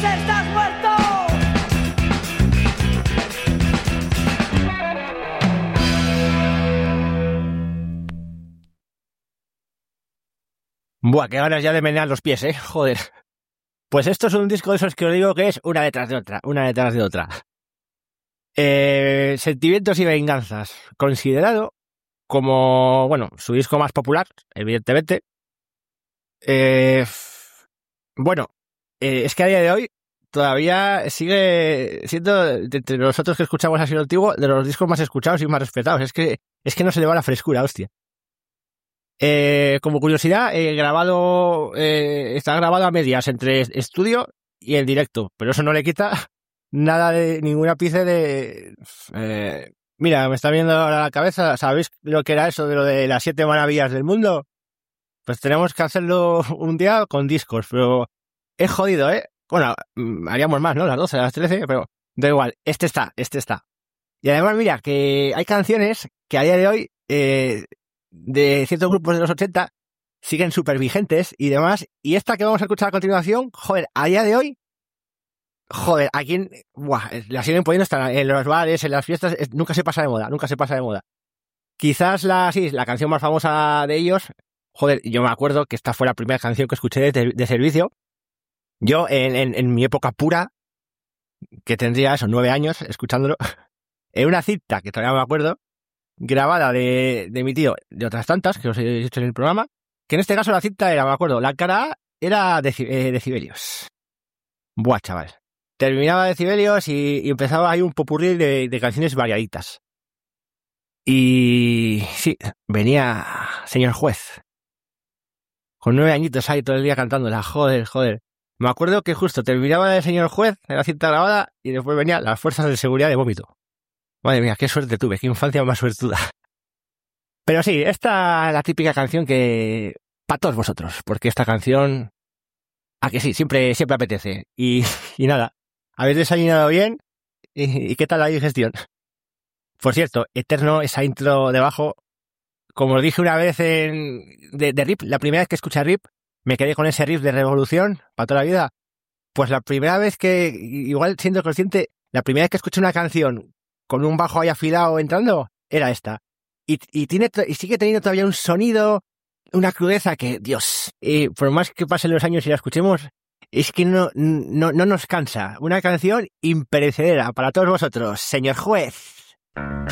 estás muerto. Buah, qué ganas ya de menear los pies, joder. Pues esto es un disco de esos que os digo que es una detrás de otra, una detrás de otra. Sentimientos y venganzas, considerado como, bueno, su disco más popular, evidentemente. Bueno, es que a día de hoy todavía sigue siendo, entre nosotros que escuchamos así lo antiguo, de los discos más escuchados y más respetados. Es que no se le va la frescura, hostia. Como curiosidad, está grabado a medias entre estudio y el directo, pero eso no le quita nada de ningún ápice de... mira, me está viendo ahora la cabeza. ¿Sabéis lo que era eso de lo de las 7 maravillas del mundo? Pues tenemos que hacerlo un día con discos, pero es jodido, Bueno, haríamos más, ¿no? Las 12, las 13, pero da igual, este está. Y además, mira, que hay canciones que a día de hoy, de ciertos grupos de los 80, siguen súper vigentes y demás, y esta que vamos a escuchar a continuación, joder, a día de hoy, joder, a quien, la siguen poniendo hasta en los bares, en las fiestas, nunca se pasa de moda. Quizás la canción más famosa de ellos, joder, yo me acuerdo que esta fue la primera canción que escuché de Servicio. Yo, en mi época pura, que tendría 9 años, escuchándolo, en una cinta, que todavía me acuerdo, grabada de mi tío, de otras tantas, que os he dicho en el programa, que en este caso la cinta era, me acuerdo, la cara A era Decibelios. Buah, chaval. Terminaba Decibelios y empezaba ahí un popurrí de canciones variaditas. Y sí, venía Señor Juez. Con 9 añitos ahí todo el día cantándola, joder. Me acuerdo que justo terminaba de Señor Juez, en la cinta grabada, y después venía Las Fuerzas de Seguridad de Vómito. Madre mía, qué suerte tuve, qué infancia más suertuda. Pero sí, esta es la típica canción que... para todos vosotros, porque esta canción... a que sí, siempre apetece. Y nada, habéis desayunado bien, y ¿qué tal la digestión? Por cierto, eterno esa intro debajo. Como os dije una vez de RIP, la primera vez que escuché RIP, me quedé con ese riff de Revolución para toda la vida. Pues la primera vez que, igual siendo consciente, la primera vez que escuché una canción con un bajo ahí afilado entrando, era esta. Y sigue teniendo todavía un sonido, una crudeza que, Dios, por más que pasen los años y la escuchemos, es que no nos cansa. Una canción imperecedera para todos vosotros, Señor Juez.